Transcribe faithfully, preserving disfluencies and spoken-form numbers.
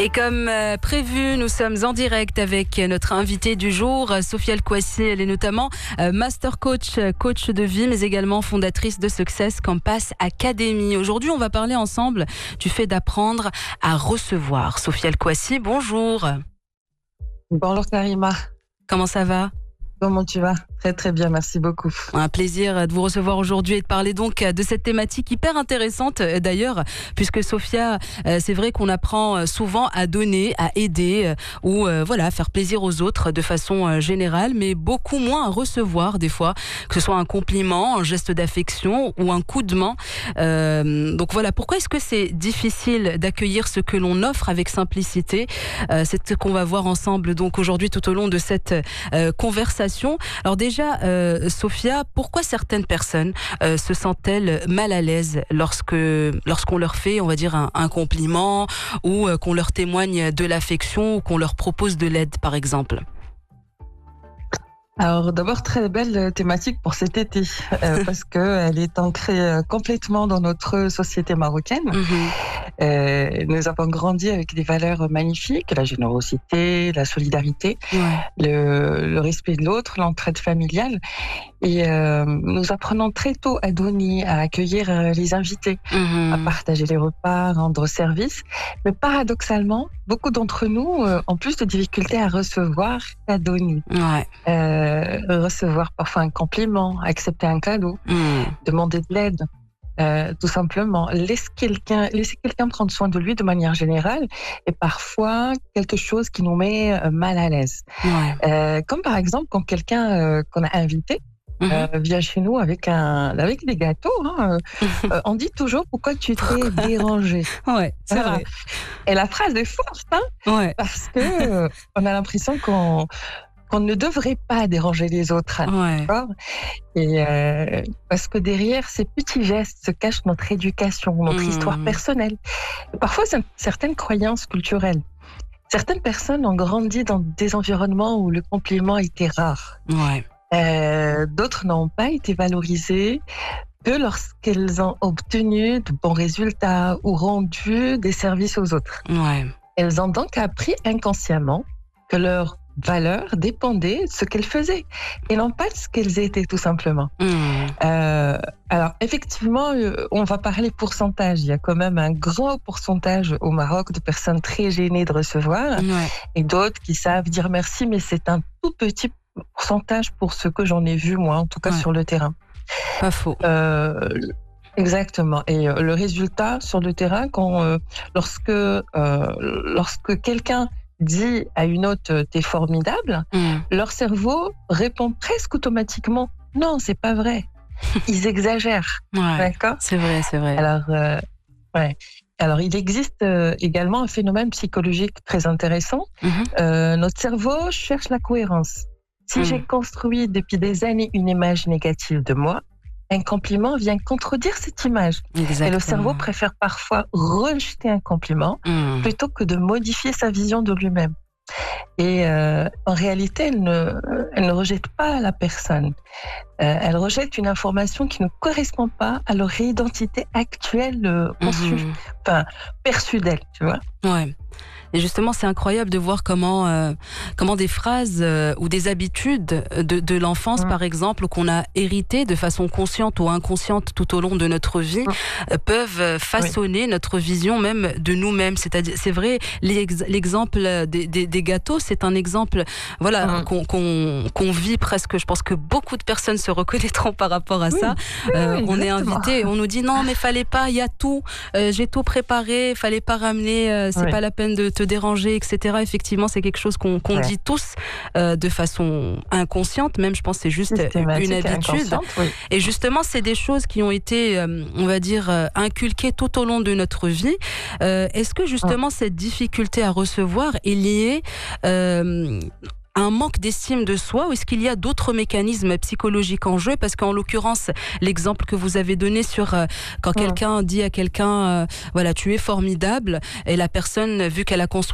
Et comme euh, prévu, nous sommes en direct avec notre invitée du jour, Sophia El Kouassi. Elle est notamment euh, master coach, coach de vie, mais également fondatrice de Success Campus Academy. Aujourd'hui, on va parler ensemble du fait d'apprendre à recevoir. Sophia El Kouassi, bonjour. Bonjour Karima. Comment ça va ? Comment tu vas ? Très très bien, merci beaucoup. Un plaisir de vous recevoir aujourd'hui et de parler donc de cette thématique hyper intéressante d'ailleurs, puisque Sophia, c'est vrai qu'on apprend souvent à donner, à aider ou voilà, à faire plaisir aux autres de façon générale, mais beaucoup moins à recevoir des fois, que ce soit un compliment, un geste d'affection ou un coup de main. Euh, donc voilà, pourquoi est-ce que c'est difficile d'accueillir ce que l'on offre avec simplicité ? euh, C'est ce qu'on va voir ensemble donc aujourd'hui tout au long de cette euh, conversation. Alors déjà, Déjà, euh, Sophia, pourquoi certaines personnes euh, se sentent-elles mal à l'aise lorsque, lorsqu'on leur fait, on va dire, un, un compliment ou euh, qu'on leur témoigne de l'affection ou qu'on leur propose de l'aide, par exemple ? Alors d'abord, très belle thématique pour cet été, euh, parce qu'elle est ancrée euh, complètement dans notre société marocaine. Mm-hmm. Euh, nous avons grandi avec des valeurs magnifiques, la générosité, la solidarité, ouais. le, le respect de l'autre, l'entraide familiale. Et euh, nous apprenons très tôt à donner, à accueillir euh, les invités, mmh. à partager les repas, rendre service. Mais paradoxalement, beaucoup d'entre nous euh, ont plus de difficultés à recevoir qu'à donner. Ouais. Euh, recevoir parfois un compliment, accepter un cadeau, mmh. demander de l'aide. Euh, tout simplement, laisse quelqu'un, laisser quelqu'un prendre soin de lui de manière générale est parfois quelque chose qui nous met mal à l'aise. Ouais. Euh, comme par exemple quand quelqu'un euh, qu'on a invité Mmh. Euh, vient chez nous avec un avec des gâteaux. Hein. Euh, on dit toujours pourquoi tu t'es dérangé. Ouais, c'est voilà. vrai. Et la phrase est forte, hein, ouais. parce que euh, on a l'impression qu'on qu'on ne devrait pas déranger les autres. Ouais. D'accord ? Et euh, parce que derrière ces petits gestes se cache notre éducation, notre mmh. histoire personnelle. Et parfois, c'est certaines croyances culturelles. Certaines personnes ont grandi dans des environnements où le compliment était rare. Ouais. Euh, d'autres n'ont pas été valorisées que lorsqu'elles ont obtenu de bons résultats ou rendu des services aux autres. Ouais. Elles ont donc appris inconsciemment que leur valeur dépendait de ce qu'elles faisaient et non pas de ce qu'elles étaient tout simplement. Mmh. Euh, alors effectivement, on va parler pourcentage. Il y a quand même un grand pourcentage au Maroc de personnes très gênées de recevoir ouais. et d'autres qui savent dire merci, mais c'est un tout petit pourcentage pour ce que j'en ai vu moi, en tout cas ouais. sur le terrain. Pas faux. Euh, exactement. Et euh, le résultat sur le terrain, quand euh, lorsque euh, lorsque quelqu'un dit à une autre t'es formidable, mm. leur cerveau répond presque automatiquement non, c'est pas vrai. Ils exagèrent. Ouais, d'accord ? C'est vrai, c'est vrai. Alors euh, ouais. Alors, il existe euh, également un phénomène psychologique très intéressant. Mm-hmm. Euh, notre cerveau cherche la cohérence. Si mmh. j'ai construit depuis des années une image négative de moi, un compliment vient contredire cette image. Exactement. Et le cerveau préfère parfois rejeter un compliment mmh. plutôt que de modifier sa vision de lui-même. Et euh, en réalité, elle ne, elle ne rejette pas la personne. Euh, elle rejette une information qui ne correspond pas à leur identité actuelle euh, conçue, mmh. enfin perçue d'elle, tu vois. Ouais. Et justement, c'est incroyable de voir comment, euh, comment des phrases euh, ou des habitudes de, de l'enfance, mmh. par exemple, qu'on a héritées de façon consciente ou inconsciente tout au long de notre vie, mmh. euh, peuvent façonner oui. notre vision même de nous-mêmes. C'est-à-dire, c'est vrai, l'ex- l'exemple des, des, des gâteaux, c'est un exemple, voilà, mmh. qu'on, qu'on, qu'on vit presque. Je pense que beaucoup de personnes se reconnaîtront par rapport à oui. ça. Euh, oui, on est invité, on nous dit non, mais fallait pas, il y a tout, euh, j'ai tout préparé, fallait pas ramener, euh, c'est oui. pas la peine de te déranger, et cetera. Effectivement, c'est quelque chose qu'on, qu'on ouais. dit tous euh, de façon inconsciente, même je pense que c'est juste une habitude. Oui. Et justement, c'est des choses qui ont été, euh, on va dire, euh, inculquées tout au long de notre vie. Euh, est-ce que justement ouais. cette difficulté à recevoir est liée euh, un manque d'estime de soi ou est-ce qu'il y a d'autres mécanismes psychologiques en jeu ? Parce qu'en l'occurrence, l'exemple que vous avez donné sur euh, quand mmh. quelqu'un dit à quelqu'un euh, voilà, tu es formidable, et la personne, vu qu'elle a construit